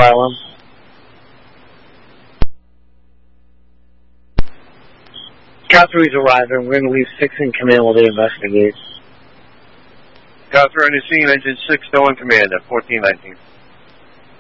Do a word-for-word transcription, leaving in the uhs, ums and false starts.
file him. Scout three's arriving. We're going to leave six in command while they investigate. Scout three on the scene, engine six still in command at fourteen nineteen.